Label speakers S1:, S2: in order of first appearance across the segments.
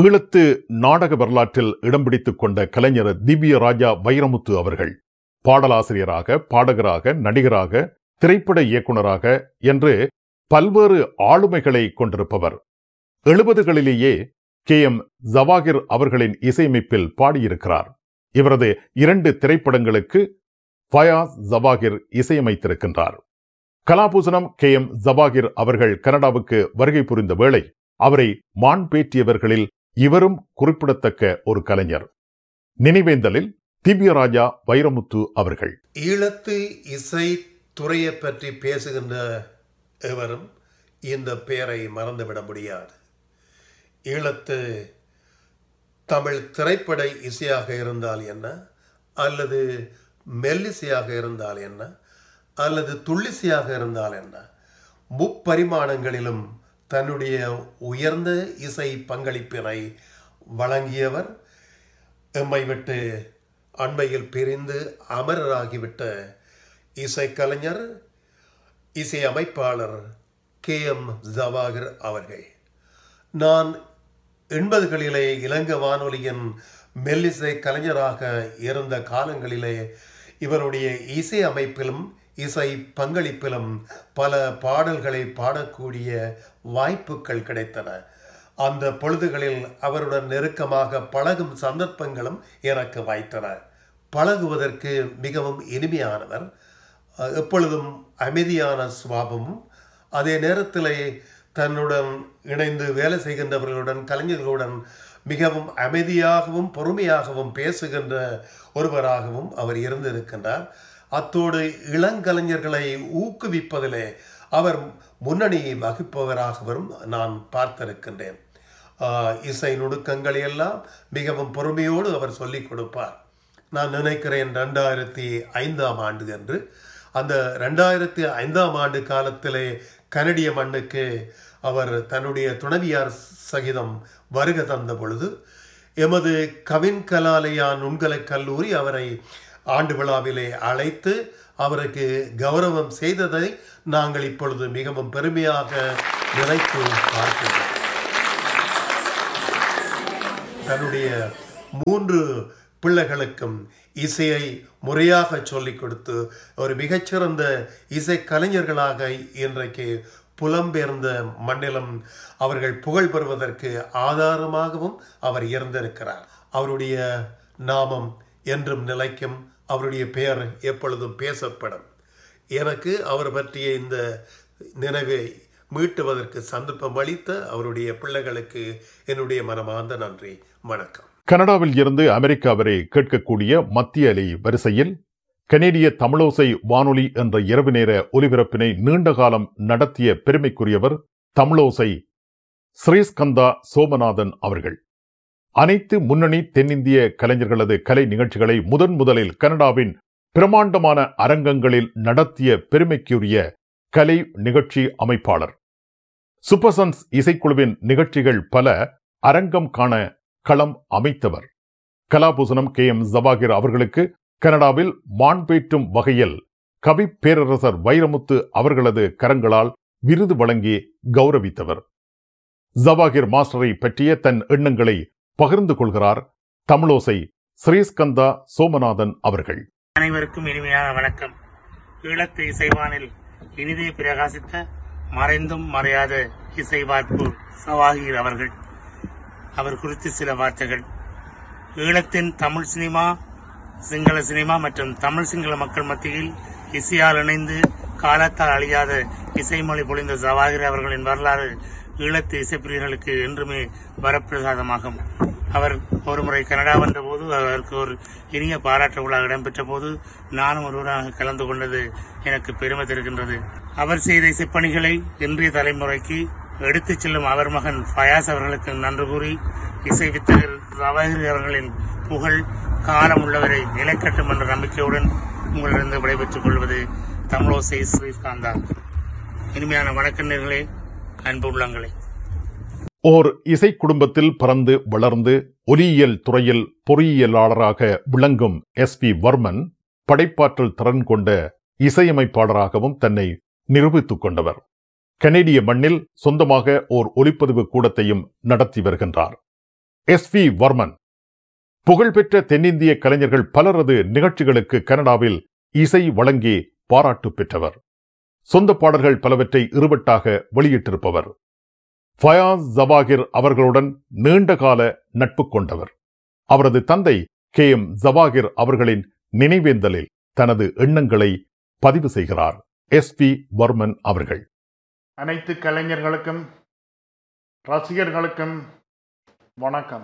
S1: ஈழத்து நாடக வரலாற்றில் இடம் பிடித்துக் கொண்ட கலைஞர் திவ்ய ராஜா வைரமுத்து அவர்கள் பாடலாசிரியராக, பாடகராக, நடிகராக, திரைப்பட இயக்குனராக என்று பல்வேறு ஆளுமைகளை கொண்டிருப்பவர். 70களிலேயே KM ஜவாகிர் அவர்களின் இசையமைப்பில் பாடியிருக்கிறார். இவரது 2 திரைப்படங்களுக்கு ஃபயாஸ் ஜவாகிர் இசையமைத்திருக்கின்றார். கலாபூசணம் KM ஜவாகிர் அவர்கள் கனடாவுக்கு வருகை புரிந்த வேளை அவரை மாண்பேற்றியவர்களில் இவரும் குறிப்பிடத்தக்க ஒரு கலைஞர். நினைவேந்தலில் திவ்யராஜா வைரமுத்து அவர்கள்.
S2: ஈழத்து இசை துறையை பற்றி பேசுகின்ற எவரும் இந்த பெயரை மறந்துவிட முடியாது. ஈழத்து தமிழ் திரைப்பட இசையாக இருந்தால் என்ன, அல்லது மெல்லிசையாக இருந்தால் என்ன, அல்லது துள்ளிசையாக இருந்தால் என்ன, முப்பரிமாணங்களிலும் தன்னுடைய உயர்ந்த இசை பங்களிப்பினை வழங்கியவர். எம்மை விட்டு அண்மையில் பிரிந்து அமரராகிவிட்ட இசைக்கலைஞர், இசையமைப்பாளர் KM ஜவாகிர் அவர்கள். நான் 80களிலே இலங்கை வானொலியின் மெல்லிசை கலைஞராக இருந்த காலங்களிலே இவருடைய இசை அமைப்பிலும் இசை பங்களிப்பிலும் பல பாடல்களை பாடக்கூடிய வாய்ப்புகள் கிடைத்தன. அந்த பொழுதுகளில் அவருடன் நெருக்கமாக பழகும் சந்தர்ப்பங்களும் எனக்கு வாய்த்தன. பழகுவதற்கு மிகவும் இனிமையானவர், எப்பொழுதும் அமைதியான சுபாவமும், அதே நேரத்தில் தன்னுடன் இணைந்து வேலை செய்கின்றவர்களுடன், கலைஞர்களுடன் மிகவும் அமைதியாகவும் பொறுமையாகவும் பேசுகின்ற ஒருவராகவும் அவர் இருந்திருக்கின்றார். அத்தோடு இளங்கலைஞர்களை ஊக்குவிப்பதிலே அவர் முன்னணி வகிப்பவராகவும் நான் பார்த்திருக்கின்றேன். இசை நுணுக்கங்களை எல்லாம் மிகவும் பொறுமையோடு அவர் சொல்லிக் கொடுப்பார். நான் நினைக்கிறேன் 2005ஆம் ஆண்டு என்று. அந்த 2005ஆம் ஆண்டு காலத்திலே கனடிய மண்ணுக்கு அவர் தன்னுடைய துணைவியார் சகிதம் வருகை தந்த பொழுது எமது கவின் கலாலயா நுண்கலை கல்லூரி அவரை ஆண்டு விழாவிலே அழைத்து அவருக்கு கௌரவம் செய்ததை நாங்கள் இப்பொழுது மிகவும் பெருமையாக நினைத்து பார்க்கிறோம். தன்னுடைய 3 பிள்ளைகளுக்கும் இசையை முறையாக சொல்லிக் கொடுத்து ஒரு மிகச்சிறந்த இசை கலைஞர்களாக இன்றைக்கு புலம்பெயர்ந்த மண்ணிலும் அவர்கள் புகழ் பெறுவதற்கு ஆதாரமாகவும் அவர் இருந்திருக்கிறார். அவருடைய நாமம் என்றும் நிலைக்கும், அவருடைய பெயர் எப்பொழுதும் பேசப்படும். எனக்கு அவர் பற்றிய இந்த நினைவை மீட்டுவதற்கு சந்தர்ப்பம் அளித்த அவருடைய பிள்ளைகளுக்கு என்னுடைய மனமார்ந்த நன்றி, வணக்கம்.
S1: கனடாவில் இருந்து அமெரிக்கா வரை கேட்கக்கூடிய மத்திய அலை வரிசையில் கனேடிய தமிழோசை வானொலி என்ற இரவு நேர ஒலிபரப்பினை நீண்ட காலம் நடத்திய பெருமைக்குரியவர் தமிழோசை ஸ்ரீஸ்கந்தா சோமநாதன் அவர்கள். அனைத்து முன்னணி தென்னிந்திய கலைஞர்களது கலை நிகழ்ச்சிகளை முதலில் கனடாவின் பிரமாண்டமான அரங்கங்களில் நடத்திய பெருமைக்குரிய கலை நிகழ்ச்சி அமைப்பாளர். சூப்பர்சன்ஸ் இசைக்குழுவின் நிகழ்ச்சிகள் பல அரங்கம் காண களம் அமைத்தவர். கலாபூசணம் KM ஜவாகிர் அவர்களுக்கு கனடாவில் மாண்பேற்றும் வகையில் கவி பேரரசர் வைரமுத்து அவர்களது கரங்களால் விருது வழங்கி கௌரவித்தவர். ஜவாகிர் மாஸ்டரை பற்றிய தன் எண்ணங்களை பகிர்ந்து கொள்கிறார் தமிழோசை ஸ்ரீஸ்கந்தா சோமநாதன் அவர்கள்.
S3: அனைவருக்கும் இனிமையான வணக்கம். ஈழத்து இசைவானில் இனிதே பிரகாசித்த மறைந்தும் மறையாத இசைவார்ப்பு ஜவாகிர் அவர்கள். அவர் குறித்து சில வார்த்தைகள். ஈழத்தின் தமிழ் சினிமா, சிங்கள சினிமா மற்றும் தமிழ் சிங்கள மக்கள் மத்தியில் இசையால் இணைந்து காலத்தால் அழியாத இசைமொழி பொழிந்த ஜவாகிர் அவர்களின் வரலாறு ஈழத்து இசைப்பிரியர்களுக்கு என்றுமே வரப்பிரசாதமாகும். அவர் ஒருமுறை கனடா வந்தபோது அவருக்கு ஒரு இனிய பாராட்டு விழா இடம்பெற்ற போது நானும் ஒருவராக கலந்து கொண்டது எனக்கு பெருமை தருகின்றது. அவர் செய்த இசைப்பணிகளை இன்றைய தலைமுறைக்கு எடுத்துச் செல்லும் அவர் மகன் ஃபயாஸ் அவர்களுக்கு நன்றி கூறி இசை வித்தகர் ஜவாகிர் அவர்களின் புகழ் காலம் உள்ளவரை நிலைக்கட்டும் என்ற நம்பிக்கையுடன் உங்களிடம் விடைபெற்றுக் கொள்வது தமிழோசை ஸ்ரீஸ்கந்தா. இனிமையான வணக்கங்களே, அன்பு உள்ளங்களே.
S1: ஓர் இசை குடும்பத்தில் பிறந்து வளர்ந்து ஒலியியல் துறையில் பொறியியலாளராக விளங்கும் SP வர்மன் படைப்பாற்றல் திறன் கொண்ட இசையமைப்பாளராகவும் தன்னை நிரூபித்துக் கொண்டவர். கனேடிய மண்ணில் சொந்தமாக ஓர் ஒலிப்பதிவு கூடத்தையும் நடத்தி வருகின்றார். SV வர்மன். புகழ்பெற்ற தென்னிந்திய கலைஞர்கள் பலரது நிகழ்ச்சிகளுக்கு கனடாவில் இசை வழங்கி பாராட்டு பெற்றவர். சொந்த பாடல்கள் பலவற்றை இருவட்டாக வெளியிட்டிருப்பவர். ஃபயாஸ் ஜவாகிர் அவர்களுடன் நீண்டகால நட்பு கொண்டவர். அவரது தந்தை KM ஜவாகிர் அவர்களின் நினைவேந்தலில் தனது எண்ணங்களை பதிவு செய்கிறார் SV வர்மன் அவர்கள்.
S4: அனைத்து கலைஞர்களுக்கும் ரசிகர்களுக்கும் வணக்கம்.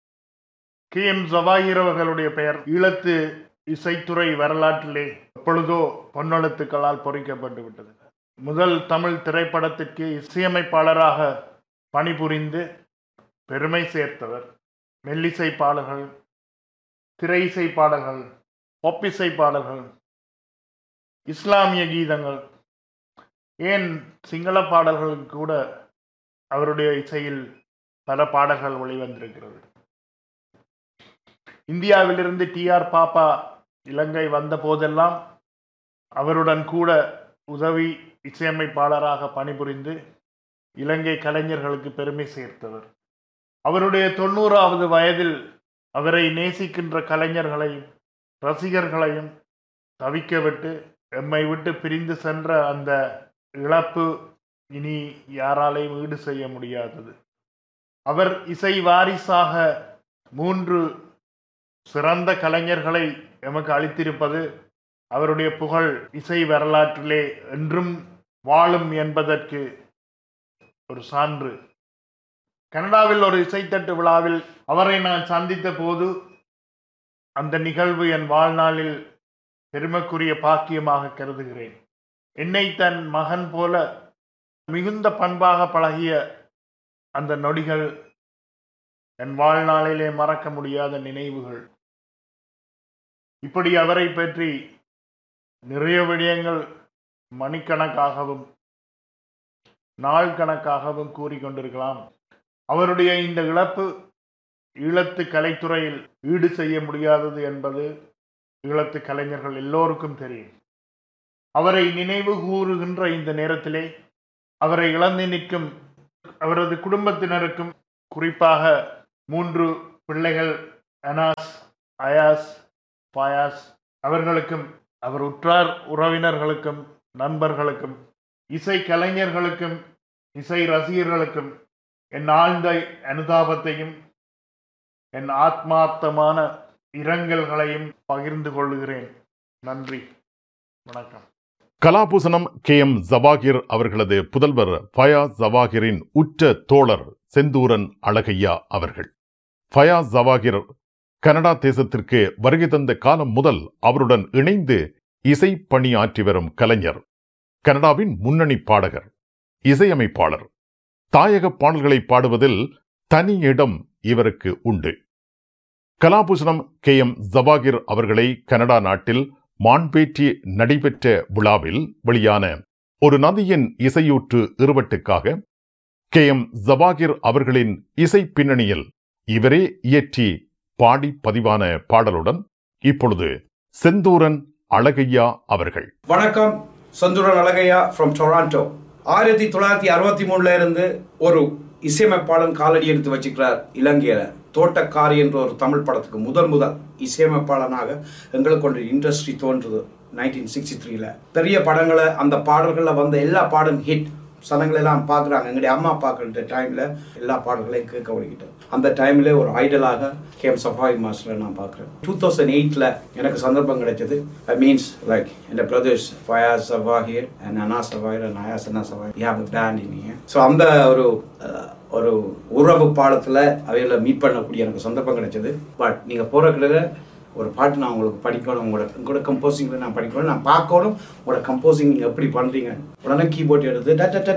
S4: KM ஜவாகிர் அவர்களுடைய பெயர் ஈழத்து இசைத்துறை வரலாற்றிலே எப்பொழுதோ பொன்னெழுத்துக்களால் பொறிக்கப்பட்டு விட்டது. முதல் தமிழ் திரைப்படத்திற்கு இசையமைப்பாளராக பணிபுரிந்து பெருமை சேர்த்தவர். மெல்லிசை பாடல்கள், திரை இசை பாடல்கள், பொப்பிசை பாடல்கள், இஸ்லாமிய கீதங்கள், ஏன் சிங்கள பாடல்களுக்கு கூட அவருடைய இசையில் பல பாடல்கள் வெளிவந்திருக்கிறது. இந்தியாவிலிருந்து TR பாப்பா இலங்கை வந்த போதெல்லாம் அவருடன் கூட உதவி இசையமைப்பாளராக பணிபுரிந்து இலங்கை கலைஞர்களுக்கு பெருமை சேர்த்தவர். அவருடைய 90வது வயதில் அவரை நேசிக்கின்ற கலைஞர்களையும் ரசிகர்களையும் தவிக்க விட்டு எம்மை விட்டு பிரிந்து சென்ற அந்த இழப்பு இனி யாராலையும் ஈடு செய்ய முடியாதது. அவர் இசை வாரிசாக 3 சிறந்த கலைஞர்களை எமக்கு அளித்திருப்பது அவருடைய புகழ் இசை வரலாற்றிலே என்றும் வாழும் என்பதற்கு ஒரு சான்று. கனடாவில் ஒரு இசைத்தட்டு விழாவில் அவரை நான் சந்தித்த போது அந்த நிகழ்வு என் வாழ்நாளில் பெருமைக்குரிய பாக்கியமாக கருதுகிறேன். என்னை தன் மகன் போல மிகுந்த பண்பாக பழகிய அந்த நொடிகள் என் வாழ்நாளிலே மறக்க முடியாத நினைவுகள். இப்படி அவரை பற்றி நிறைய விடயங்கள் மணிக்கணக்காகவும் நாள் கணக்காகவும் கூறிக்கொண்டிருக்கலாம். அவருடைய இந்த இழப்பு ஈழத்து கலைத்துறையில் ஈடு செய்ய முடியாதது என்பது ஈழத்து கலைஞர்கள் எல்லோருக்கும் தெரியும். அவரை நினைவு கூறுகின்ற இந்த நேரத்திலே அவரை இழந்து நிற்கும் அவரது குடும்பத்தினருக்கும், குறிப்பாக 3 பிள்ளைகள் அனாஸ், அயாஸ், ஃபயாஸ் அவர்களுக்கும், அவர் உற்றார் உறவினர்களுக்கும், நண்பர்களுக்கும், இசை கலைஞர்களுக்கும், இசை ரசிகர்களுக்கும் என் ஆழ்ந்த அனுதாபத்தையும் என் ஆத்மார்த்தமான இரங்கல்களையும் பகிர்ந்து கொள்கிறேன். நன்றி, வணக்கம்.
S1: கலாபூசணம் KM ஜவாகிர் அவர்களது புதல்வர் ஃபயாஸ் ஜவாகிரின் உற்ற தோழர் செந்தூரன் அழகையா அவர்கள். ஃபயாஸ் ஜவாகிர் கனடா தேசத்திற்கு வருகை தந்த காலம் முதல் அவருடன் இணைந்து இசை பணியாற்றி வரும் கலைஞர். கனடாவின் முன்னணி பாடகர், இசையமைப்பாளர். தாயக பாடல்களை பாடுவதில் தனி இடம் இவருக்கு உண்டு. கலாபூஷணம் KM ஜவாகிர் அவர்களை கனடா நாட்டில் மான்பேற்றி நடைபெற்ற விழாவில் வெளியான ஒரு நதியின் இசையூற்று இருவட்டுக்காக KM ஜவாகிர் அவர்களின் இசை பின்னணியில் இவரே இயற்றி பாடி பதிவான பாடலுடன் இப்பொழுது செந்தூரன் அழகையா அவர்கள்.
S5: வணக்கம், செந்தூரன் அழகையா ஃப்ரம் டொராண்டோ. 1963 இருந்து ஒரு இசையமைப்பாளன் காலடி எடுத்து வச்சுக்கிறார் இலங்கையில. தோட்டக்காரி என்ற ஒரு தமிழ் படத்துக்கு முதல் இசையமைப்பாளனாக எங்களுக்கு ஒரு இண்டஸ்ட்ரி தோன்றுது 1963. பெரிய படங்களை, அந்த பாடல்களில் வந்த எல்லா பாடும் ஹிட். சனங்களெல்லாம் பார்க்குறாங்க. எங்களுடைய அம்மா பார்க்குற டைமில் எல்லா பாடல்களையும் கேட்க வழிக்கிட்டேன். அந்த டைமில் ஒரு ஐடலாக KM ஜவாகிர் மாஸ்டரை நான் பார்க்குறேன். 2008 எனக்கு சந்தர்ப்பம் கிடைச்சது. Means like N brothers Fayaz Jawahir and Anas Jawahir and Ayaz Anna Jawahir, we have a band in here. So அந்த ஒரு உறவு பாடத்தில் அவைகளை மீட் பண்ணக்கூடிய எனக்கு சந்தர்ப்பம் கிடைச்சது. பட் நீங்கள் போகிற கிட்ட ஒரு பாட்டு நான் உங்களுக்கு படிக்கணும், உங்களோட கம்போசிங்கில் நான் படிக்கணும், நான் பார்க்கணும் உங்களோட கம்போசிங் நீங்கள் எப்படி பண்ணுறீங்க. உடனே கீபோர்ட் எடுத்து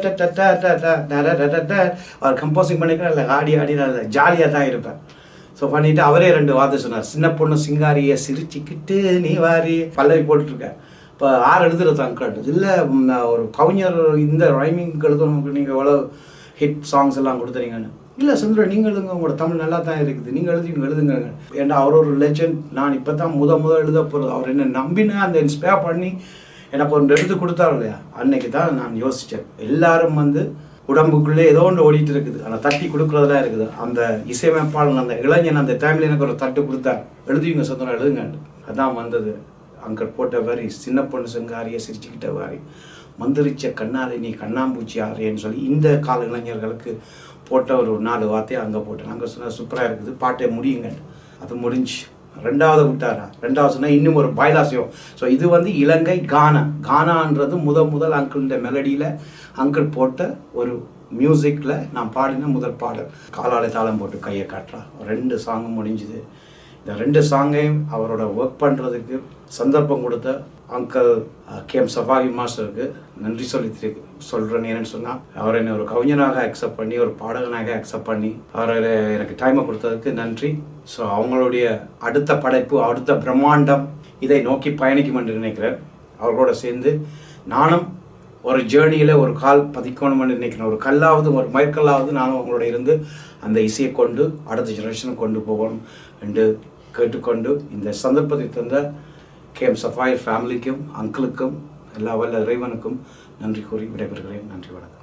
S5: அவர் கம்போசிங் பண்ணிக்கிறேன். இல்லை ஆடி நான் ஜாலியாக தான் இருப்பேன். ஸோ பண்ணிவிட்டு அவரே 2 வார்த்தை சொன்னார். சின்ன பொண்ணு சிங்காரியை சிரிச்சுக்கிட்டு நீ வாரி பல்லவி போட்டுட்ருக்கேன். இப்போ 6 எழுதுறது அங்கிள் இல்லை, ஒரு கவிஞர் இந்த ரைமிங் எழுதணும், நீங்கள் எவ்வளோ ஹிட் சாங்ஸ் எல்லாம் கொடுத்துறீங்கன்னு. இல்லை சுந்தரம், நீங்கள் எழுதுங்க, உங்களோட தமிழ் நல்லா தான் இருக்குது, நீங்கள் எழுதுங்க. ஏன்னா அவர் ஒரு லெஜண்ட். நான் இப்போ தான் முதல் எழுத போகிறது. அவர் என்ன நம்பினு அந்த இன்ஸ்பயர் பண்ணி எனக்கு ஒரு எழுத்து கொடுத்தாரு இல்லையா, அன்னைக்கு தான் நான் யோசித்தேன். எல்லாரும் உடம்புக்குள்ளே ஏதோ ஒன்று ஓடிட்டு இருக்குது, ஆனால் தட்டி கொடுக்குறதெல்லாம் இருக்குது. அந்த இசையமைப்பாளன் அந்த இளைஞன் அந்த டைமில் எனக்கு ஒரு தட்டு கொடுத்தார், எழுதுவீங்க சத்தம் எழுதுங்க. அதான் வந்தது. அங்கே போட்ட வாரி சின்ன பொண்ணு செங்காரியை சிரிச்சுக்கிட்ட வாரி மந்திரிச்ச கண்ணாலே நீ கண்ணாம்பூச்சி ஆறியன்னு சொல்லி இந்த கால இளைஞர்களுக்கு போட்ட ஒரு 4 வார்த்தையை அங்கே போட்டேன். அங்கே சொன்னால் சூப்பராக இருக்குது, பாட்டை முடியுங்க. அது முடிஞ்சு 2வது விட்டாரா, 2வது சொன்னால் இன்னும் ஒரு பாய்லாசியம். ஸோ இது வந்து இலங்கை கானான்றது முதல் அங்கிள்கிட்ட மெலடியில் அங்கிள் போட்ட ஒரு மியூசிக்கில் நான் பாடின முதல் பாடல். காலாலை தாளம் போட்டு கையை காட்டுறா 2 சாங்கும் முடிஞ்சுது. இந்த 2 சாங்கையும் அவரோட ஒர்க் பண்ணுறதுக்கு சந்தர்ப்பம் கொடுத்த அங்கிள் கேம் சபாகி மாஸ்டருக்கு நன்றி சொல்கிறேன். ஏன்னு சொன்னால் அவர் என்னை ஒரு கவிஞனாக அக்செப்ட் பண்ணி ஒரு பாடகனாக அக்செப்ட் பண்ணி அவர் எனக்கு டைமை கொடுத்ததுக்கு நன்றி. ஸோ அவங்களுடைய அடுத்த படைப்பு, அடுத்த பிரம்மாண்டம் இதை நோக்கி பயணிக்கும் என்று நினைக்கிறேன். அவர்களோட சேர்ந்து நானும் ஒரு ஜேர்னியில் ஒரு கால் பதிக்கணும்னு நினைக்கிறேன். ஒரு கல்லாவது ஒரு மயக்கல்லாவது நானும் அவங்களோட இருந்து அந்த இசையை கொண்டு அடுத்த ஜெனரேஷனுக்கு கொண்டு போகணும் என்று கேட்டுக்கொண்டு இந்த சந்தர்ப்பத்தை தந்த கேம் சஃபாயர் ஃபேமிலிக்கும் அங்கிளுக்கும் எல்லா வல்ல இறைவனுக்கும் நன்றி கூறி விடைபெறுகிறேன். நன்றி, வணக்கம்.